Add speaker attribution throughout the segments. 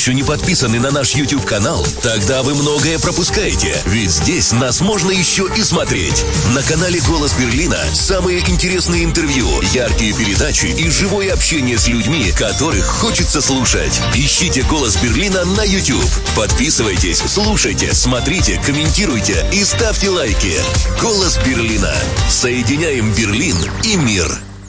Speaker 1: еще не подписаны на наш YouTube-канал, тогда вы многое пропускаете, ведь здесь нас можно еще и смотреть. На канале «Голос Берлина» самые интересные интервью, яркие передачи и живое общение с людьми, которых хочется слушать. Ищите «Голос Берлина» на YouTube. Подписывайтесь, слушайте, смотрите, комментируйте и ставьте лайки. «Голос Берлина». Соединяем Берлин и мир.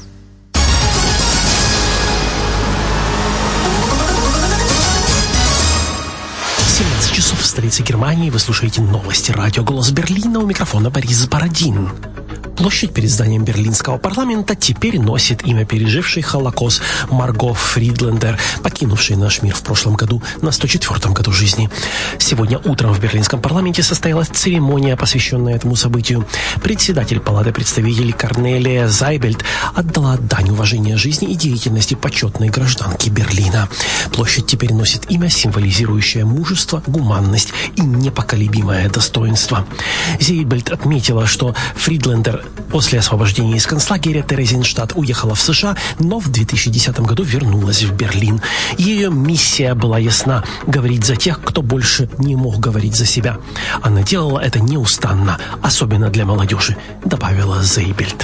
Speaker 2: 17 часов в столице Германии. Вы слушаете новости радио «Голос Берлина». У микрофона Борис Бородин. Площадь перед зданием берлинского парламента теперь носит имя пережившей Холокост Марго Фридлендер, покинувшей наш мир в прошлом году на 104-м году жизни. Сегодня утром в берлинском парламенте состоялась церемония, посвященная этому событию. Председатель Палаты представителей Корнелия Зайбельд отдала дань уважения жизни и деятельности почетной гражданки Берлина. Площадь теперь носит имя, символизирующее мужество, гуманность и непоколебимое достоинство. Зайбельд отметила, что Фридлендер после освобождения из концлагеря Терезинштадт уехала в США, но в 2010 году вернулась в Берлин. Ее миссия была ясна – говорить за тех, кто больше не мог говорить за себя. Она делала это неустанно, особенно для молодежи, добавила Зайбельд.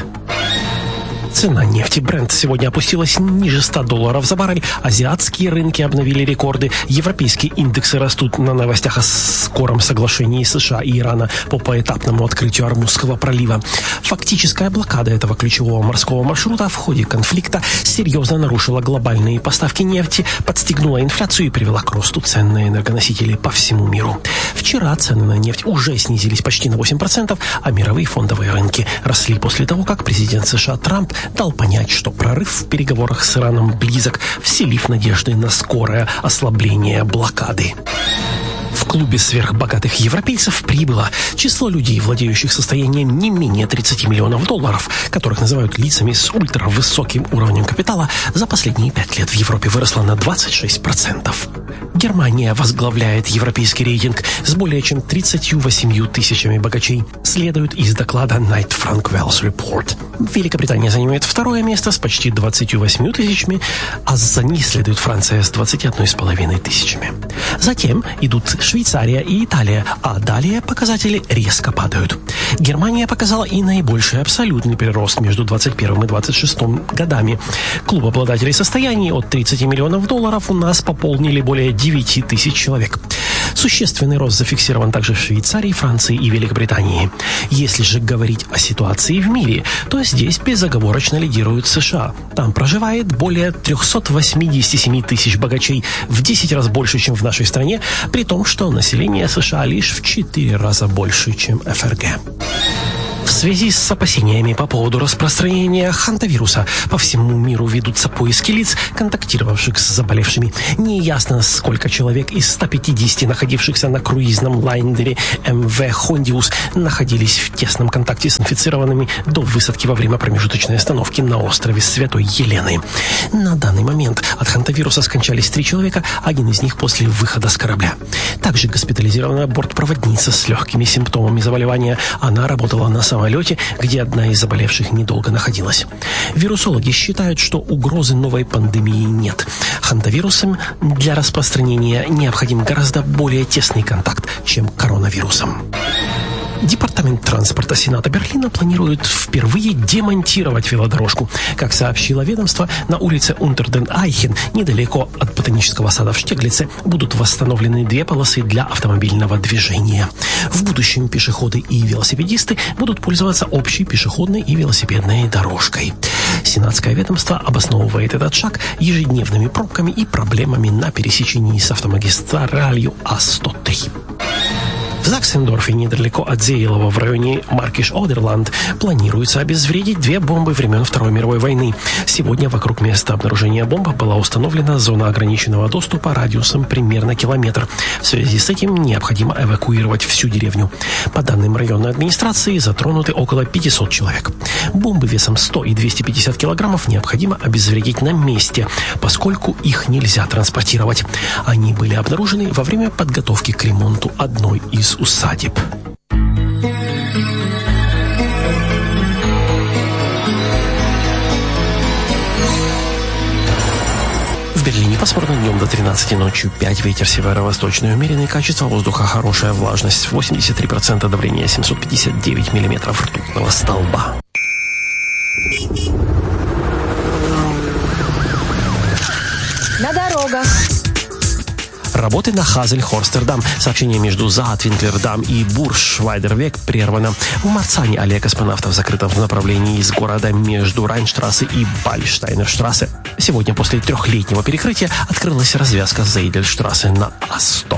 Speaker 2: Цена нефти Brent сегодня опустилась ниже $100 за баррель. Азиатские рынки обновили рекорды. Европейские индексы растут на новостях о скором соглашении США и Ирана по поэтапному открытию Ормузского пролива. Фактическая блокада этого ключевого морского маршрута в ходе конфликта серьезно нарушила глобальные поставки нефти, подстегнула инфляцию и привела к росту цен на энергоносители по всему миру. Вчера цены на нефть уже снизились почти на 8%, а мировые фондовые рынки росли после того, как президент США Трамп дал понять, что прорыв в переговорах с Ираном близок, вселив надежды на скорое ослабление блокады. В клубе сверхбогатых европейцев прибыло число людей, владеющих состоянием не менее $30 миллионов, которых называют лицами с ультравысоким уровнем капитала, за последние 5 лет в Европе выросло на 26%. Германия возглавляет европейский рейтинг с более чем 38 тысячами богачей, следует из доклада Knight Frank Wells Report. Великобритания занимает второе место с почти 28 тысячами, а за ней следует Франция с 21,5 тысячами. Затем идут Швейцария и Италия, а далее показатели резко падают. Германия показала и наибольший абсолютный прирост между 21 и 26 годами. Клуб обладателей состояний от $30 миллионов у нас пополнили более 9 тысяч человек. Существенный рост зафиксирован также в Швейцарии, Франции и Великобритании. Если же говорить о ситуации в мире, то здесь безоговорочно лидирует США. Там проживает более 387 тысяч богачей, в 10 раз больше, чем в нашей стране, при том, что население США лишь в 4 раза больше, чем ФРГ. В связи с опасениями по поводу распространения хантавируса по всему миру ведутся поиски лиц, контактировавших с заболевшими. Неясно, сколько человек из 150 находившихся на круизном лайнере МВ «Хондиус» находились в тесном контакте с инфицированными до высадки во время промежуточной остановки на острове Святой Елены. На данный момент от хантавируса скончались 3 человека, один из них после выхода с корабля. Также госпитализирована бортпроводница с легкими симптомами заболевания. Она работала на самолете, где одна из заболевших недолго находилась. Вирусологи считают, что угрозы новой пандемии нет. Хантавирусом для распространения необходим гораздо более тесный контакт, чем коронавирусом. Департамент транспорта Сената Берлина планирует впервые демонтировать велодорожку. Как сообщило ведомство, на улице Унтер-ден-Айхен, недалеко от ботанического сада в Штеглице, будут восстановлены 2 полосы для автомобильного движения. В будущем пешеходы и велосипедисты будут пользоваться общей пешеходной и велосипедной дорожкой. Сенатское ведомство обосновывает этот шаг ежедневными пробками и проблемами на пересечении с автомагистралью А103. В Заксендорфе, недалеко от Зейлова, в районе Маркиш-Одерланд, планируется обезвредить 2 бомбы времен Второй мировой войны. Сегодня вокруг места обнаружения бомб была установлена зона ограниченного доступа радиусом примерно километр. В связи с этим необходимо эвакуировать всю деревню. По данным районной администрации, затронуты около 500 человек. Бомбы весом 100 и 250 килограммов необходимо обезвредить на месте, поскольку их нельзя транспортировать. Они были обнаружены во время подготовки к ремонту одной из усадеб. В Берлине Перми пасмурно, днем до 13, ночью 5, ветер северо-восточный умеренный, качество воздуха хорошая, влажность 83%, давление 759 миллиметров ртутного столба.
Speaker 3: На дорогах.
Speaker 2: Работы на Хазель-Хорстердам. Сообщение между Заат-Винклердам и Бурж-Швайдервек прервано. В Марцане аллея космонавтов закрыта в направлении из города между Райнштрассе и Бальштайнерштрассе. Сегодня после 3-летнего перекрытия открылась развязка Зейдельштрассе на А100.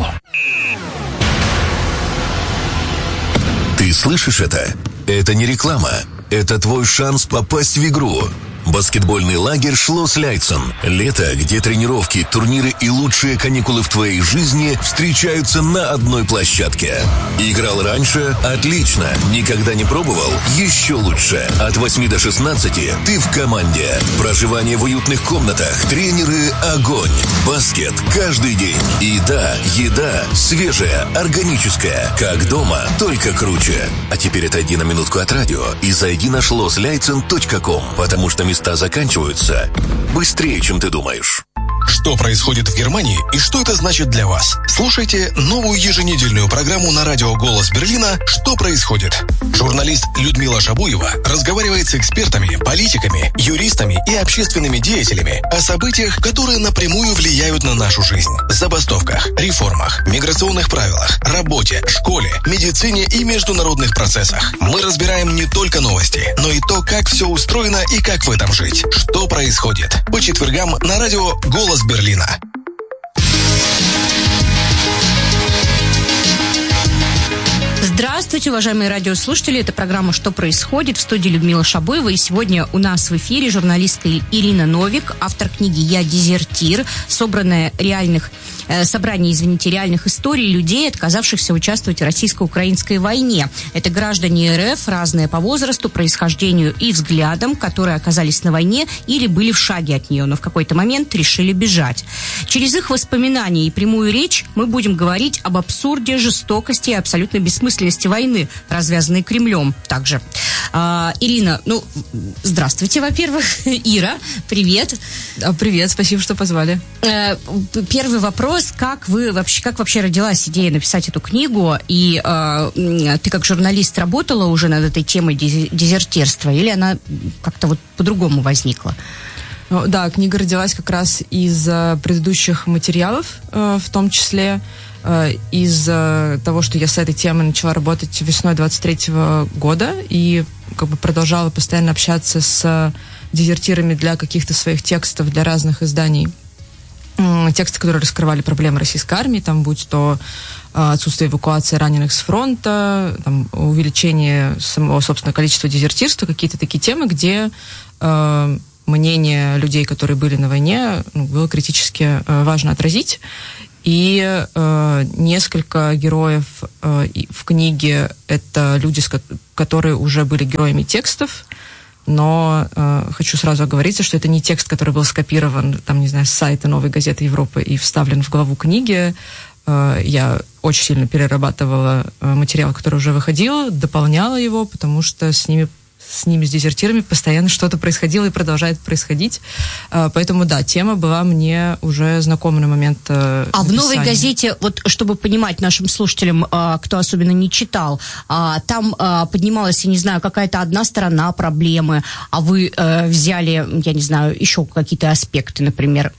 Speaker 1: Ты слышишь это? Это не реклама. Это твой шанс попасть в игру. Баскетбольный лагерь Шлосс Ляйцен. Лето, где тренировки, турниры и лучшие каникулы в твоей жизни встречаются на одной площадке. Играл раньше? Отлично. Никогда не пробовал? Еще лучше. От 8 до 16 ты в команде. Проживание в уютных комнатах, тренеры – огонь. Баскет каждый день. И да, еда свежая, органическая. Как дома, только круче. А теперь отойди на минутку от радио и зайди на schlossleitzen.com, потому что места заканчиваются быстрее, чем ты думаешь.
Speaker 4: Что происходит в Германии и что это значит для вас? Слушайте новую еженедельную программу на радио «Голос Берлина» «Что происходит?». Журналист Людмила Шабуева разговаривает с экспертами, политиками, юристами и общественными деятелями о событиях, которые напрямую влияют на нашу жизнь. Забастовках, реформах, миграционных правилах, работе, школе, медицине и международных процессах. Мы разбираем не только новости, но и то, как все устроено и как в этом жить. Что происходит? По четвергам на радио «Голос Берлина».
Speaker 3: Здравствуйте, уважаемые радиослушатели. Это программа «Что происходит?» В студии Людмила Шабуева. И сегодня у нас в эфире журналистка Ирина Новик, автор книги «Я дезертир», собрание реальных историй людей, отказавшихся участвовать в российско-украинской войне. Это граждане РФ, разные по возрасту, происхождению и взглядам, которые оказались на войне или были в шаге от нее, но в какой-то момент решили бежать. Через их воспоминания и прямую речь мы будем говорить об абсурде, жестокости и абсолютной бессмысленности войны, развязанной Кремлем также. Ирина, здравствуйте, во-первых. Ира, привет.
Speaker 5: Привет, спасибо, что позвали.
Speaker 3: Первый вопрос. Как вообще родилась идея написать эту книгу? И ты как журналист работала уже над этой темой дезертирства? Или она как-то вот по-другому возникла?
Speaker 5: Да, книга родилась как раз из предыдущих материалов, в том числе из того, что я с этой темой начала работать весной 23-го года и продолжала постоянно общаться с дезертирами для каких-то своих текстов, для разных изданий. Тексты, которые раскрывали проблемы российской армии, там, будь то отсутствие эвакуации раненых с фронта, там, увеличение самого, собственно, количества дезертирства, какие-то такие темы, где мнение людей, которые были на войне, было критически важно отразить. И несколько героев в книге — это люди, которые уже были героями текстов, но хочу сразу оговориться, что это не текст, который был скопирован, с сайта «Новой газеты Европы» и вставлен в главу книги. Я очень сильно перерабатывала материал, который уже выходил, дополняла его, потому что с ними, с дезертирами, постоянно что-то происходило и продолжает происходить. Поэтому, да, тема была мне уже знакома на момент написания.
Speaker 3: А в «Новой газете», вот чтобы понимать нашим слушателям, кто особенно не читал, там поднималась, я не знаю, какая-то одна сторона проблемы, а вы взяли, я не знаю, еще какие-то аспекты, например,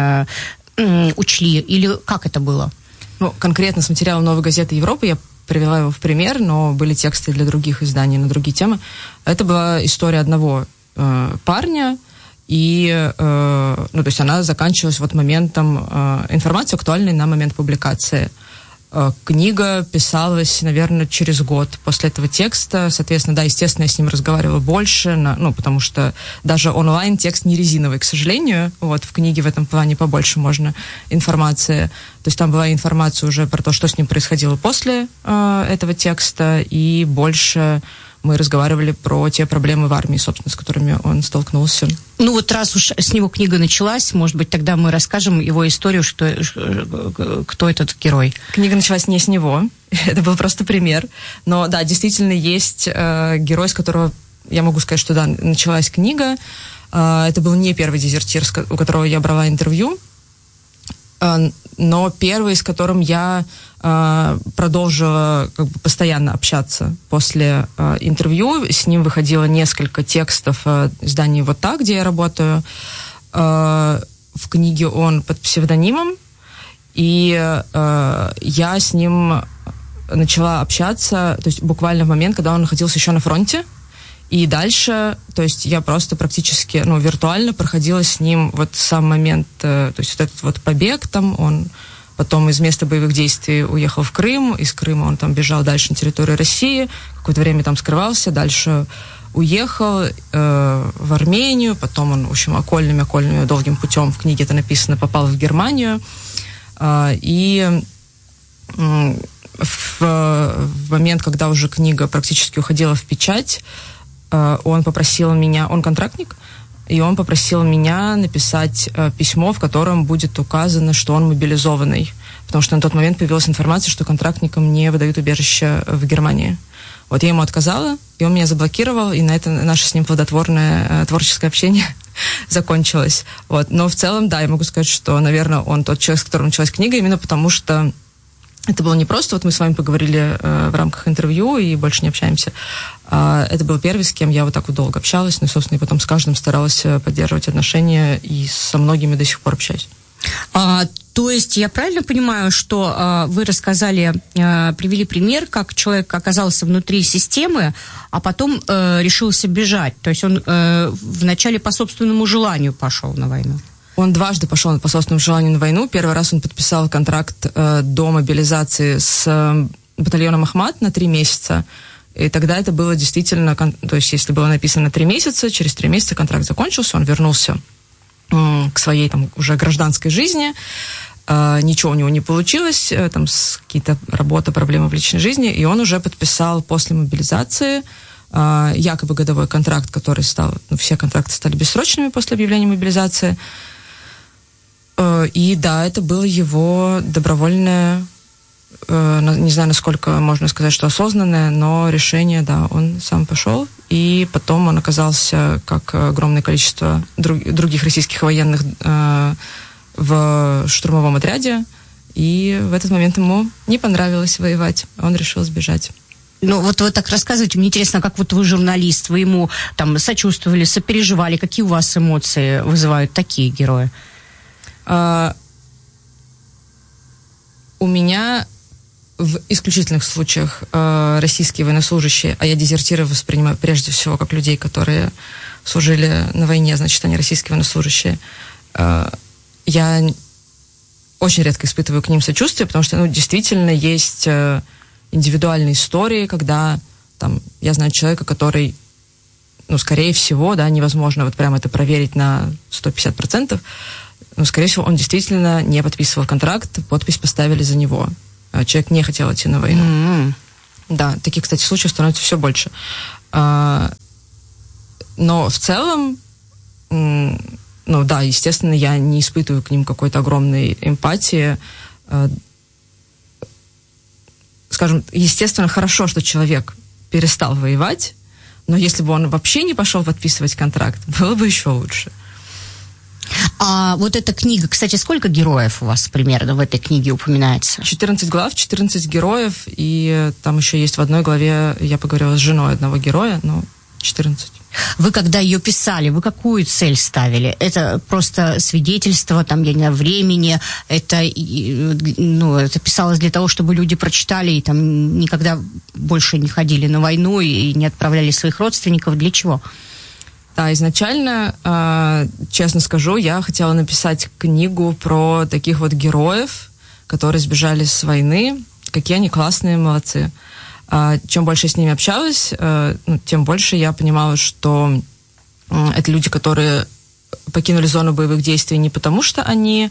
Speaker 3: учли, или как это было?
Speaker 5: Конкретно с материалом «Новой газеты Европы» я привела его в пример, но были тексты для других изданий на другие темы. Это была история одного парня, и то есть она заканчивалась моментом информации, актуальной на момент публикации. Книга писалась, наверное, через год после этого текста. Соответственно, да, естественно, я с ним разговаривала больше, потому что даже онлайн текст не резиновый, к сожалению. В книге в этом плане побольше можно информации. То есть там была информация уже про то, что с ним происходило после этого текста, и больше мы разговаривали про те проблемы в армии, собственно, с которыми он столкнулся.
Speaker 3: Раз уж с него книга началась, может быть, тогда мы расскажем его историю, кто этот герой.
Speaker 5: Книга началась не с него, это был просто пример. Но, да, действительно есть герой, с которого я могу сказать, что, да, началась книга. Это был не первый дезертир, у которого я брала интервью. Но первый, с которым я продолжила как бы постоянно общаться после интервью, с ним выходило несколько текстов изданий «Вот так», где я работаю. В книге он под псевдонимом, и я с ним начала общаться, то есть буквально в момент, когда он находился еще на фронте. И дальше, то есть я просто практически, виртуально проходила с ним вот сам момент, то есть вот этот вот побег там, он потом из места боевых действий уехал в Крым, из Крыма он там бежал дальше на территорию России, какое-то время там скрывался, дальше уехал в Армению, потом он, в общем, окольным долгим путем, в книге это написано, попал в Германию, и в момент, когда уже книга практически уходила в печать, он попросил меня, он контрактник, и он попросил меня написать письмо, в котором будет указано, что он мобилизованный, потому что на тот момент появилась информация, что контрактникам не выдают убежище в Германии. Вот я ему отказала, и он меня заблокировал, и на этом наше с ним плодотворное творческое общение закончилось. Вот. Но в целом, да, я могу сказать, что, наверное, он тот человек, с которым началась книга, именно потому что это было не просто, вот мы с вами поговорили в рамках интервью и больше не общаемся. Это был первый, с кем я вот так вот долго общалась, и, собственно, и потом с каждым старалась поддерживать отношения, и со многими до сих пор общаюсь.
Speaker 3: То есть я правильно понимаю, что вы рассказали, привели пример, как человек оказался внутри системы, а потом решился бежать. То есть он вначале по собственному желанию пошел на войну?
Speaker 5: Он дважды пошел по собственному желанию на войну. Первый раз он подписал контракт до мобилизации с батальоном «Ахмат» на 3 месяца. И тогда это было действительно... То есть если было написано 3 месяца, через 3 месяца контракт закончился, он вернулся к своей там уже гражданской жизни. Ничего у него не получилось, там какие-то работа, проблемы в личной жизни, и он уже подписал после мобилизации якобы годовой контракт, который стал... все контракты стали бессрочными после объявления мобилизации. И да, это было его добровольное, не знаю, насколько можно сказать, что осознанное, но решение, да, он сам пошел. И потом он оказался, как огромное количество других российских военных, в штурмовом отряде. И в этот момент ему не понравилось воевать. Он решил сбежать.
Speaker 3: Ну, вот вы так рассказываете, мне интересно, как вот вы журналист, вы ему там сочувствовали, сопереживали, какие у вас эмоции вызывают такие герои?
Speaker 5: У меня в исключительных случаях российские военнослужащие, а я дезертиров воспринимаю прежде всего как людей, которые служили на войне, значит, они российские военнослужащие. Я очень редко испытываю к ним сочувствие, потому что, действительно есть индивидуальные истории, когда там, я знаю человека, который, скорее всего, да, невозможно вот прямо это проверить на 150%, но, скорее всего, он действительно не подписывал контракт, подпись поставили за него. Человек не хотел идти на войну. Mm-hmm. Да, таких, кстати, случаев становится все больше. Но в целом, да, естественно, я не испытываю к ним какой-то огромной эмпатии. Скажем, естественно, хорошо, что человек перестал воевать, но если бы он вообще не пошел подписывать контракт, было бы еще лучше.
Speaker 3: А вот эта книга, кстати, сколько героев у вас примерно в этой книге упоминается?
Speaker 5: 14 глав, 14 героев, и там еще есть в одной главе, я поговорила с женой одного героя, 14.
Speaker 3: Вы, когда ее писали, вы какую цель ставили? Это просто свидетельство, там, я не знаю, времени, это писалось для того, чтобы люди прочитали и там никогда больше не ходили на войну и не отправляли своих родственников. Для чего?
Speaker 5: Да, изначально, честно скажу, я хотела написать книгу про таких вот героев, которые сбежали с войны, какие они классные, молодцы. Чем больше я с ними общалась, тем больше я понимала, что это люди, которые покинули зону боевых действий не потому, что они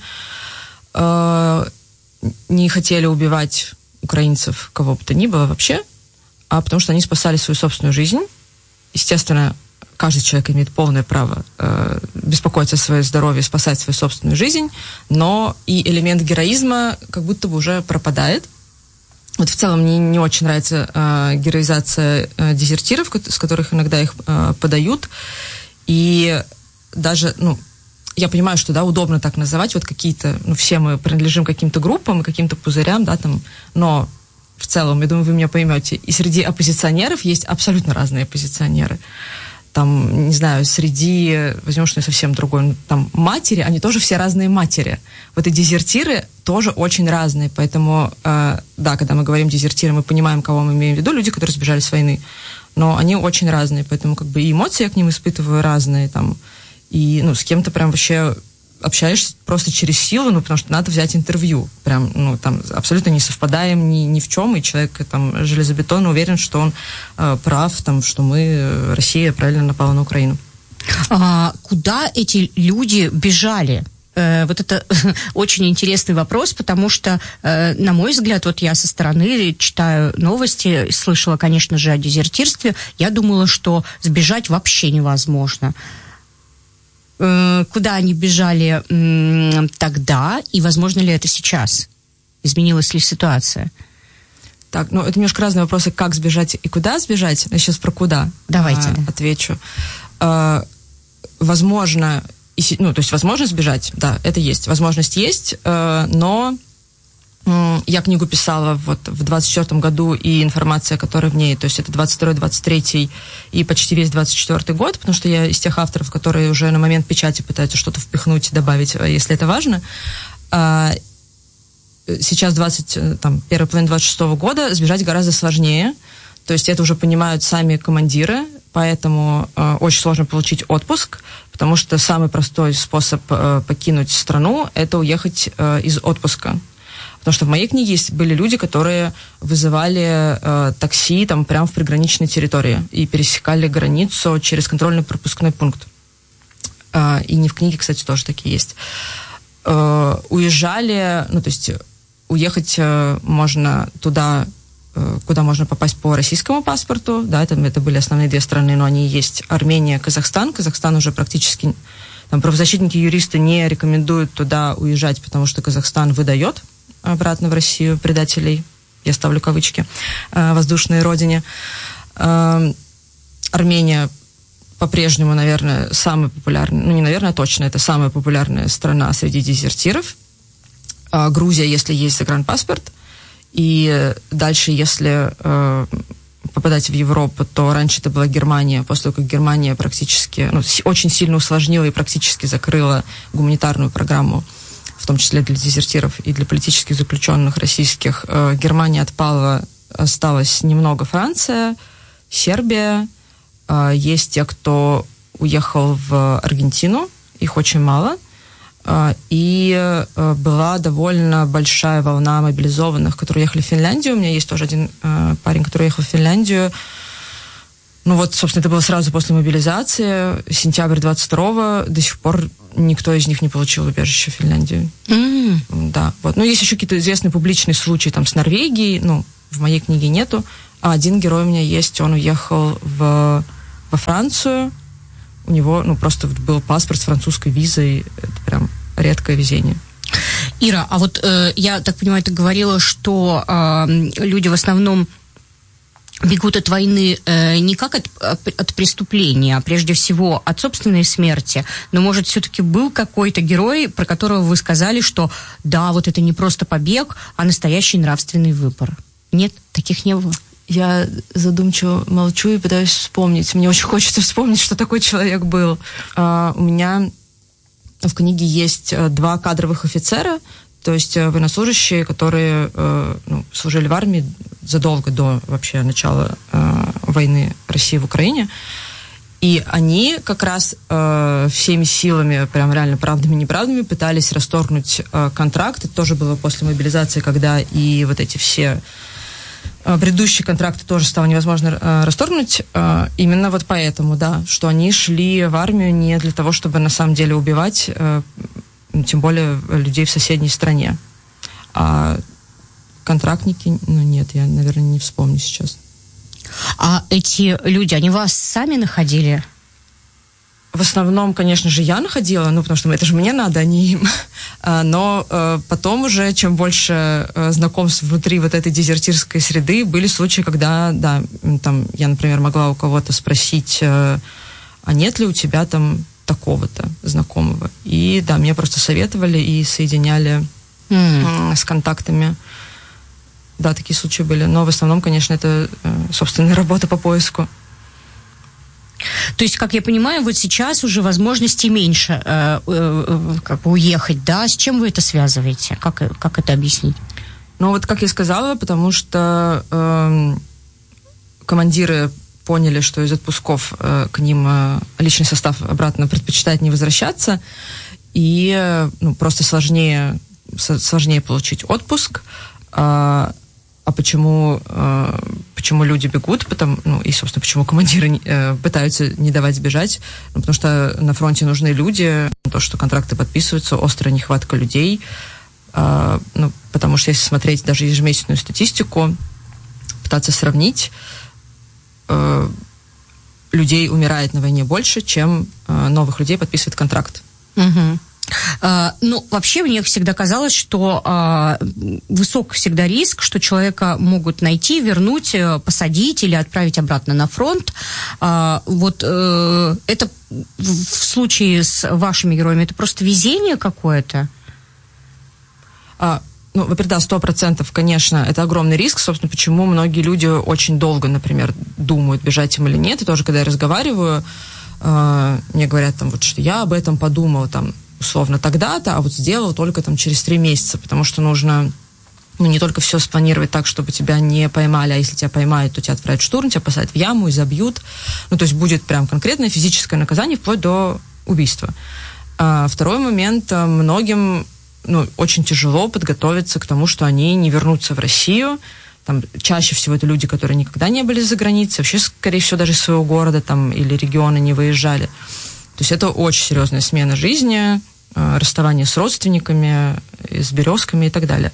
Speaker 5: не хотели убивать украинцев, кого бы то ни было вообще, а потому что они спасали свою собственную жизнь. Естественно, каждый человек имеет полное право беспокоиться о своем здоровье, спасать свою собственную жизнь, но и элемент героизма как будто бы уже пропадает. Вот в целом мне не очень нравится героизация дезертиров, с которых иногда их подают. И даже, я понимаю, что, да, удобно так называть, вот какие-то, ну, все мы принадлежим каким-то группам и каким-то пузырям, да, там, но в целом, я думаю, вы меня поймете, и среди оппозиционеров есть абсолютно разные оппозиционеры. Там, не знаю, среди, возьмем что-нибудь совсем другое, там, матери, они тоже все разные матери. Вот и дезертиры тоже очень разные, поэтому, да, когда мы говорим дезертиры, мы понимаем, кого мы имеем в виду, люди, которые сбежали с войны, но они очень разные, поэтому, как бы, и эмоции я к ним испытываю разные, там, и, ну, с кем-то прям вообще общаешься просто через силу, ну, потому что надо взять интервью. Прям, ну, там, абсолютно не совпадаем ни в чем, и человек, там, железобетонно уверен, что он прав, там, что Россия правильно напала на Украину.
Speaker 3: А куда эти люди бежали? Вот это очень интересный вопрос, потому что, на мой взгляд, вот я со стороны читаю новости, слышала, конечно же, о дезертирстве, я думала, что сбежать вообще невозможно. Куда они бежали тогда, и возможно ли это сейчас? Изменилась ли ситуация?
Speaker 5: Так, ну, это немножко разные вопросы, как сбежать и куда сбежать. Я сейчас про куда.
Speaker 3: Давайте, да.
Speaker 5: Отвечу. Возможно, ну, то есть возможно сбежать, да, это есть. Возможность есть, но я книгу писала вот в 24-м году, и информация, которая в ней, то есть это 22-й, 23-й и почти весь 24-й год, потому что я из тех авторов, которые уже на момент печати пытаются что-то впихнуть, добавить, если это важно. Сейчас первая половина 26-го года сбежать гораздо сложнее, то есть это уже понимают сами командиры, поэтому очень сложно получить отпуск, потому что самый простой способ покинуть страну – это уехать из отпуска. Потому что в моей книге были люди, которые вызывали такси там прямо в приграничной территории и пересекали границу через контрольно-пропускной пункт. И не в книге, кстати, тоже такие есть. Уезжали, ну, то есть уехать можно туда, куда можно попасть по российскому паспорту, да, это были основные две страны, но они есть: Армения, Казахстан. Казахстан уже практически, там, правозащитники, юристы не рекомендуют туда уезжать, потому что Казахстан выдает обратно в Россию предателей, я ставлю кавычки, воздушной родине. Армения по-прежнему, наверное, самая популярная, ну, не наверное, точно, это самая популярная страна среди дезертиров. Грузия, если есть загранпаспорт. И дальше, если попадать в Европу, то раньше это была Германия, после того, как Германия практически, ну, очень сильно усложнила и практически закрыла гуманитарную программу, в том числе для дезертиров и для политических заключенных российских. Германия отпала, осталась немного Франция, Сербия. Есть те, кто уехал в Аргентину, их очень мало. И была довольно большая волна мобилизованных, которые ехали в Финляндию. У меня есть тоже один парень, который ехал в Финляндию. Ну вот, собственно, это было сразу после мобилизации, сентябрь 22-го, до сих пор никто из них не получил убежище в Финляндию. Да, вот. Ну, есть еще какие-то известные публичные случаи там с Норвегией, ну, в моей книге нету. А один герой у меня есть, он уехал во Францию, у него, ну, просто был паспорт с французской визой, это прям редкое везение.
Speaker 3: Ира, а вот я так понимаю, ты говорила, что люди в основном бегут от войны не как от преступления, а прежде всего от собственной смерти. Но, может, все-таки был какой-то герой, про которого вы сказали, что да, вот это не просто побег, а настоящий нравственный выбор. Нет, таких не было?
Speaker 5: Я задумчиво молчу и пытаюсь вспомнить. Мне очень хочется вспомнить, что такой человек был. У меня в книге есть 2 кадровых офицера, то есть военнослужащие, которые служили в армии задолго до вообще начала войны России в Украине. И они как раз всеми силами, прям реально правдами и неправдами, пытались расторгнуть контракт. Это тоже было после мобилизации, когда и вот эти все предыдущие контракты тоже стало невозможно расторгнуть. Именно вот поэтому, да, что они шли в армию не для того, чтобы на самом деле убивать, тем более людей в соседней стране. А контрактники, ну нет, я, наверное, не вспомню сейчас.
Speaker 3: А эти люди, они вас сами находили?
Speaker 5: В основном, конечно же, я находила, ну, потому что это же мне надо, а не им. Но потом уже, чем больше знакомств внутри вот этой дезертирской среды, были случаи, когда, да, там, я, например, могла у кого-то спросить, а нет ли у тебя там такого-то знакомого. И да, мне просто советовали и соединяли с контактами. Да, такие случаи были. Но в основном, конечно, это собственная работа по поиску.
Speaker 3: То есть, как я понимаю, вот сейчас уже возможностей меньше как бы уехать, да? С чем вы это связываете? Как это объяснить?
Speaker 5: Ну, вот как я сказала, потому что командиры поняли, что из отпусков к ним личный состав обратно предпочитает не возвращаться, и просто сложнее получить отпуск. А почему люди бегут? И, собственно, почему командиры пытаются не давать сбежать? Потому что на фронте нужны люди, то, что контракты подписываются, острая нехватка людей. Потому что если смотреть даже ежемесячную статистику, пытаться сравнить, людей умирает на войне больше, чем новых людей подписывает контракт.
Speaker 3: Угу. Вообще, мне всегда казалось, что высок всегда риск, что человека могут найти, вернуть, посадить или отправить обратно на фронт. Это в случае с вашими героями, это просто везение какое-то?
Speaker 5: Во-первых, да, 100%, конечно, это огромный риск. Собственно, почему многие люди очень долго, например, думают, бежать им или нет. И тоже, когда я разговариваю, мне говорят, что я об этом подумал, условно, тогда-то, а вот сделал только через 3 месяца, потому что нужно, не только все спланировать так, чтобы тебя не поймали, а если тебя поймают, то тебя отправят в штурм, тебя посадят в яму, изобьют. То есть будет прям конкретное физическое наказание вплоть до убийства. Второй момент, многим очень тяжело подготовиться к тому, что они не вернутся в Россию. Чаще всего это люди, которые никогда не были за границей, вообще, скорее всего, даже из своего города или региона не выезжали. То есть это очень серьезная смена жизни, расставание с родственниками, с березками и так далее.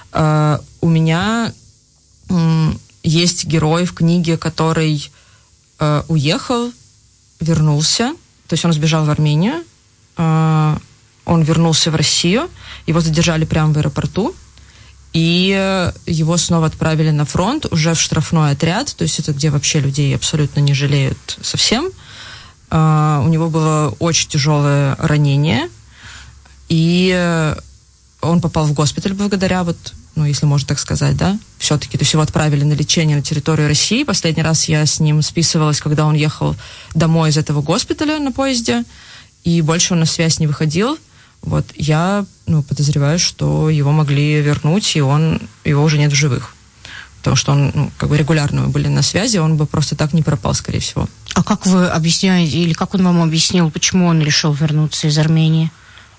Speaker 5: У меня есть герой в книге, который уехал, вернулся, то есть он сбежал в Армению, он вернулся в Россию, его задержали прямо в аэропорту, и его снова отправили на фронт, уже в штрафной отряд, то есть это где вообще людей абсолютно не жалеют совсем. У него было очень тяжелое ранение, и он попал в госпиталь благодаря, если можно так сказать, да, все-таки, то есть его отправили на лечение на территорию России. Последний раз я с ним списывалась, когда он ехал домой из этого госпиталя на поезде, и больше он на связь не выходил. Я подозреваю, что его могли вернуть, и его уже нет в живых. Потому что он, регулярно мы были на связи, он бы просто так не пропал, скорее всего.
Speaker 3: А как вы объясняете, или как он вам объяснил, почему он решил вернуться из Армении?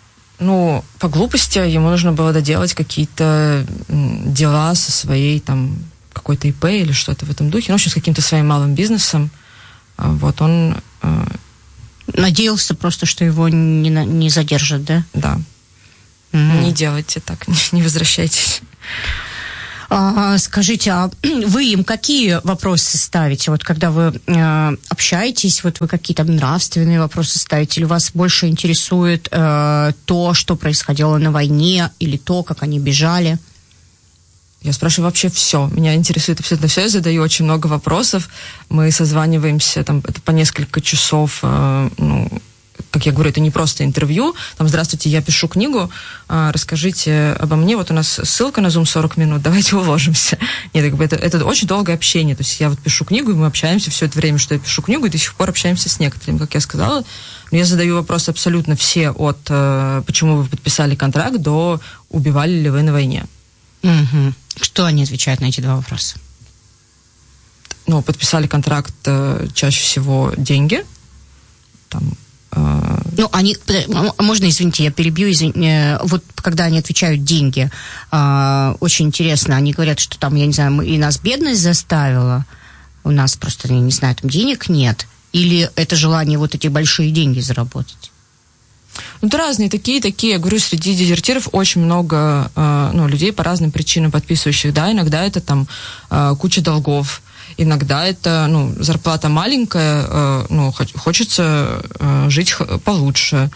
Speaker 5: По глупости ему нужно было доделать какие-то дела со своей, какой-то ИП или что-то в этом духе. В общем, с каким-то своим малым бизнесом. Он...
Speaker 3: Надеялся просто, что его не задержат, да?
Speaker 5: Да. Угу. Не делайте так, не возвращайтесь.
Speaker 3: Скажите, а вы им какие вопросы ставите? Когда вы общаетесь, вы какие-то нравственные вопросы ставите? Или вас больше интересует то, что происходило на войне, или то, как они бежали?
Speaker 5: Я спрашиваю вообще все. Меня интересует абсолютно все. Я задаю очень много вопросов. Мы созваниваемся это по несколько часов. Как я говорю, это не просто интервью. Здравствуйте, я пишу книгу, расскажите обо мне. У нас ссылка на Zoom 40 минут, давайте уложимся. Нет, это очень долгое общение. То есть я пишу книгу, и мы общаемся все это время, что я пишу книгу, и до сих пор общаемся с некоторыми, как я сказала. Но я задаю вопросы абсолютно все, от почему вы подписали контракт до убивали ли вы на войне.
Speaker 3: Угу. Что они отвечают на эти 2 вопроса?
Speaker 5: Подписали контракт чаще всего деньги.
Speaker 3: Можно, извините, я перебью, когда они отвечают деньги, очень интересно, они говорят, что я не знаю, и нас бедность заставила, у нас просто, я не знаю, денег нет, или это желание эти большие деньги заработать?
Speaker 5: Это разные, такие. Я говорю, среди дезертиров очень много людей по разным причинам подписывающих, да, иногда это куча долгов, иногда это, зарплата маленькая, хочется жить получше.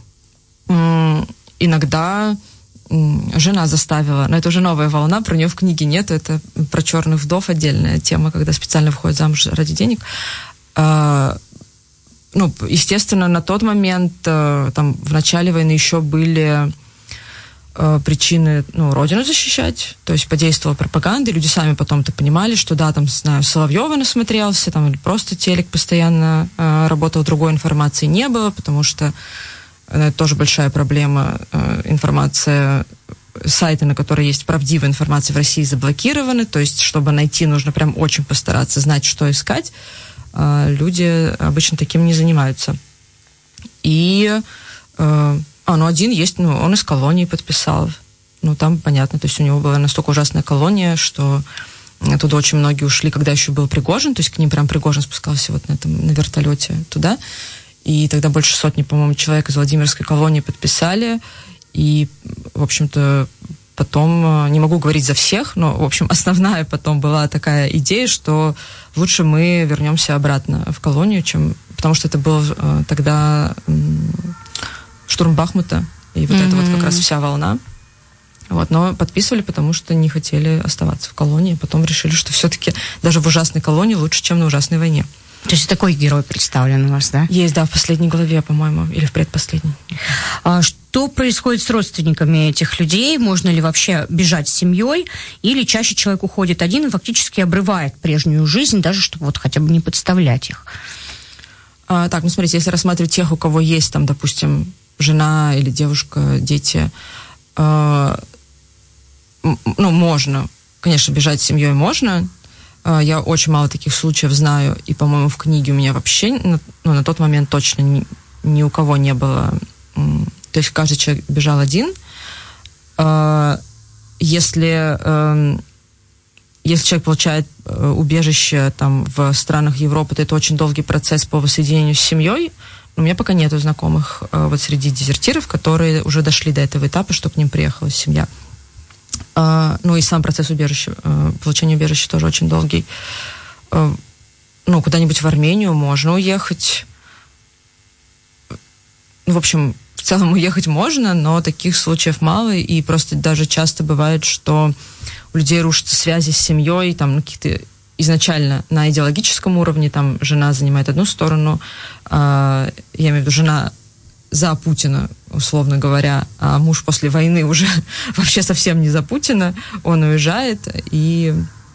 Speaker 5: Иногда жена заставила, но это уже новая волна, про нее в книге нет, это про черных вдов отдельная тема, когда специально выходят замуж ради денег. естественно, на тот момент, там, в начале войны еще были причины, родину защищать, то есть подействовала пропаганда, и люди сами потом-то понимали, что да, там, знаю, Соловьева насмотрелся, там, или просто телек постоянно работал, другой информации не было, потому что это тоже большая проблема, информация, сайты, на которые есть правдивая информация в России, заблокированы, то есть, чтобы найти, нужно прям очень постараться знать, что искать, люди обычно таким не занимаются. И один есть, он из колонии подписал. Там понятно, то есть у него была настолько ужасная колония, что оттуда очень многие ушли, когда еще был Пригожин, то есть к ним прям Пригожин спускался вот на вертолете туда. И тогда больше сотни, по-моему, человек из Владимирской колонии подписали. И, в общем-то, потом, не могу говорить за всех, но, в общем, основная потом была такая идея, что лучше мы вернемся обратно в колонию, потому что это был тогда штурм Бахмута, и вот это вот как раз вся волна. Но подписывали, потому что не хотели оставаться в колонии, потом решили, что все-таки даже в ужасной колонии лучше, чем на ужасной войне.
Speaker 3: То есть такой герой представлен у вас, да?
Speaker 5: Есть, да, в последней главе, по-моему, или в предпоследней.
Speaker 3: Что происходит с родственниками этих людей? Можно ли вообще бежать с семьей? Или чаще человек уходит один и фактически обрывает прежнюю жизнь, даже чтобы вот хотя бы не подставлять их?
Speaker 5: Смотрите, если рассматривать тех, у кого есть там, допустим, жена или девушка, дети, можно, конечно, бежать с семьей можно. Я очень мало таких случаев знаю, и, по-моему, в книге у меня вообще, на тот момент точно ни у кого не было. То есть каждый человек бежал один. Если человек получает убежище там, в странах Европы, то это очень долгий процесс по воссоединению с семьей. У меня пока нету знакомых вот среди дезертиров, которые уже дошли до этого этапа, что к ним приехала семья. И сам процесс получения убежища тоже очень долгий. Куда-нибудь в Армению можно уехать. В общем, в целом уехать можно, но таких случаев мало, и просто даже часто бывает, что у людей рушатся связи с семьей, там, какие-то изначально на идеологическом уровне, там, жена занимает одну сторону, я имею в виду, жена за Путина, условно говоря, а муж после войны уже вообще совсем не за Путина, он уезжает, и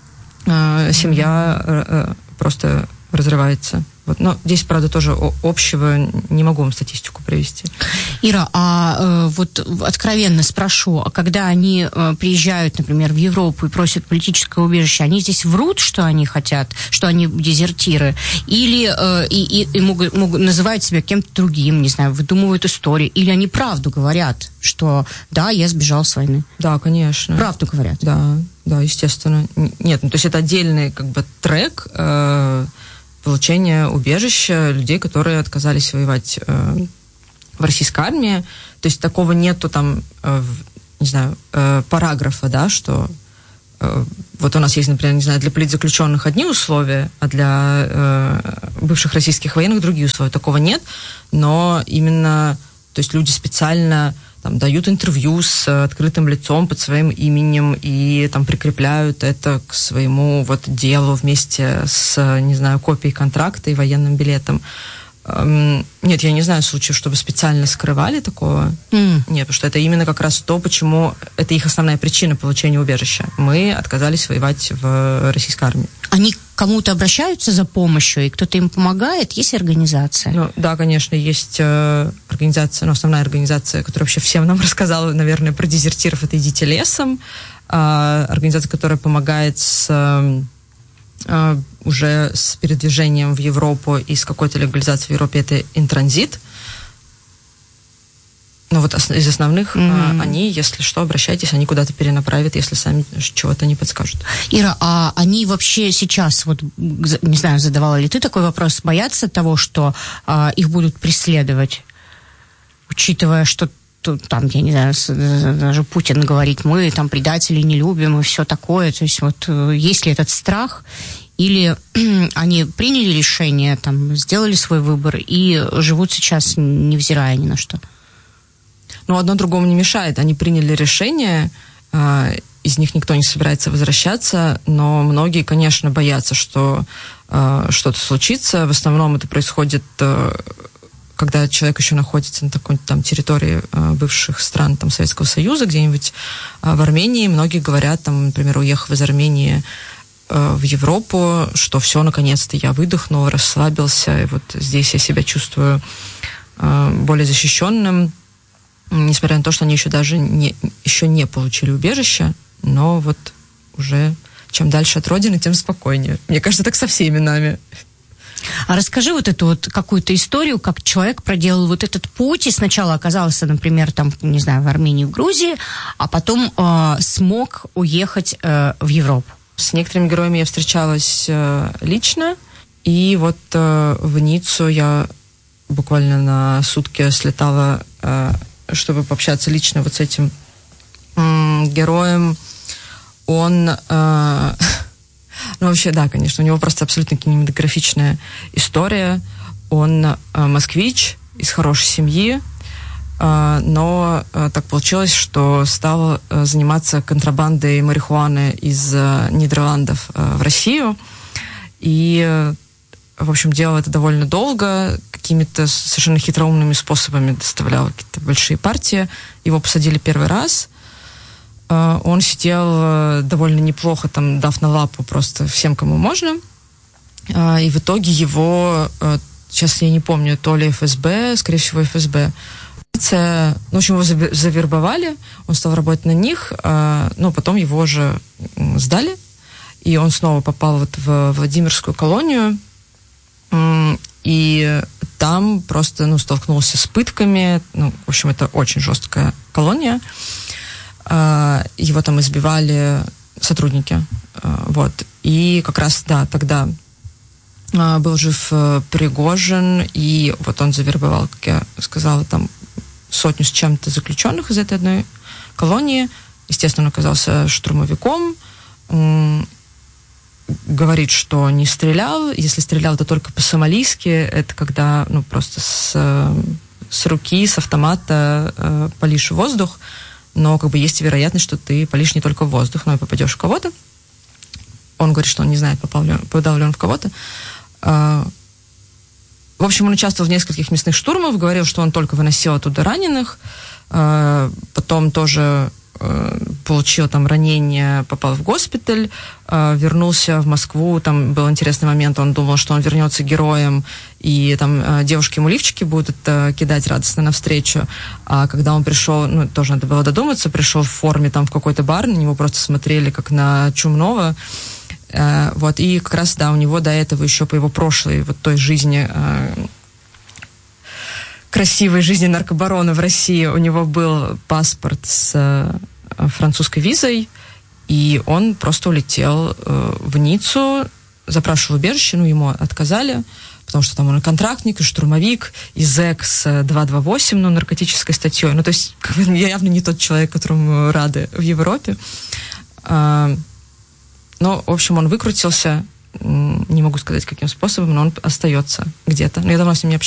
Speaker 5: семья просто разрывается. Но здесь, правда, тоже общего не могу вам статистику привести.
Speaker 3: Ира, вот откровенно спрошу, когда они приезжают, например, в Европу и просят политическое убежище, они здесь врут, что они хотят, что они дезертиры, или могут называть себя кем-то другим, не знаю, выдумывают истории, или они правду говорят, что да, я сбежал с войны?
Speaker 5: Да, конечно.
Speaker 3: Правду говорят?
Speaker 5: Да, естественно. Нет, то есть это отдельный трек получения убежища людей, которые отказались воевать в российской армии. То есть такого нету там, параграфа, да, что вот у нас есть, например, не знаю, для политзаключенных одни условия, а для бывших российских военных другие условия. Такого нет, но именно, то есть люди специально там дают интервью с открытым лицом под своим именем и там прикрепляют это к своему делу вместе с, не знаю, копией контракта и военным билетом. Нет, я не знаю случаев, чтобы специально скрывали такого. Нет, потому что это именно как раз то, почему это их основная причина получения убежища. Мы отказались воевать в российской армии.
Speaker 3: Они к кому-то обращаются за помощью, и кто-то им помогает? Есть организация?
Speaker 5: Да, конечно, есть организация, основная организация, которая вообще всем нам рассказала, наверное, про дезертиров, это «Идите лесом». Организация, которая помогает уже с передвижением в Европу и с какой-то легализацией в Европе, это «Интранзит». Из основных они, если что, обращайтесь, они куда-то перенаправят, если сами чего-то не подскажут.
Speaker 3: Ира, а они вообще сейчас, не знаю, задавала ли ты такой вопрос, боятся того, что их будут преследовать, учитывая, что там, я не знаю, даже Путин говорит, мы там предателей не любим и все такое, то есть есть ли этот страх, или они приняли решение, там, сделали свой выбор и живут сейчас, невзирая ни на что?
Speaker 5: Одно другому не мешает. Они приняли решение, из них никто не собирается возвращаться, но многие, конечно, боятся, что что-то случится. В основном это происходит, когда человек еще находится на такой там территории бывших стран там, Советского Союза, где-нибудь в Армении. Многие говорят, там, например, уехав из Армении в Европу, что все, наконец-то я выдохнул, расслабился, и вот здесь я себя чувствую более защищенным, несмотря на то, что они еще даже не получили убежище, но вот уже чем дальше от родины, тем спокойнее. Мне кажется, так со всеми нами.
Speaker 3: А расскажи вот эту вот какую-то историю, как человек проделал вот этот путь и сначала оказался, например, там, не знаю, в Армении, в Грузии, а потом смог уехать в Европу.
Speaker 5: С некоторыми героями я встречалась лично, и вот в Ниццу я буквально на сутки слетала, чтобы пообщаться лично вот с этим героем. Он, ну вообще, да, конечно, у него просто абсолютно кинематографичная история. Он москвич из хорошей семьи, но так получилось, что стал заниматься контрабандой марихуаны из Нидерландов в Россию. И, в общем, делал это довольно долго, какими-то совершенно хитроумными способами доставлял какие-то большие партии. Его посадили первый раз. Он сидел довольно неплохо, там, дав на лапу просто всем, кому можно. И в итоге его, сейчас я не помню, то ли ФСБ, скорее всего, ФСБ. Ну, в общем, его завербовали, он стал работать на них, но потом его же сдали, и он снова попал вот в Владимирскую колонию, и там просто, ну, столкнулся с пытками, ну, в общем, это очень жесткая колония. Его там избивали сотрудники, вот. И как раз, да, тогда был жив Пригожин, и вот он завербовал, как я сказала, там 100 с чем-то заключенных из этой одной колонии. Естественно, он оказался штурмовиком, говорит, что не стрелял, если стрелял, то только по-сомалийски, это когда, ну, просто с руки, с автомата палишь в воздух, но как бы есть вероятность, что ты палишь не только в воздух, но и попадешь в кого-то. Он говорит, что он не знает, попадал ли он в кого-то. В общем, он участвовал в нескольких мясных штурмах, говорил, что он только выносил оттуда раненых, потом тоже получил там ранение, попал в госпиталь, вернулся в Москву, там был интересный момент, он думал, что он вернется героем, и там девушки ему лифчики будут кидать радостно навстречу, а когда он пришел, ну, тоже надо было додуматься, пришел в форме там в какой-то бар, на него просто смотрели как на чумного, вот, и как раз, да, у него до этого еще по его прошлой вот той жизни, красивой жизни наркобарона в России, у него был паспорт с французской визой, и он просто улетел в Ниццу, запрашивал убежище, ну, ему отказали, потому что там он и контрактник, и штурмовик, и зэк с 228, ну, наркотической статьей. Ну, то есть, явно не тот человек, которому рады в Европе. Но, в общем, он выкрутился, не могу сказать, каким способом, но он остается где-то. Но я давно с ним не общаюсь.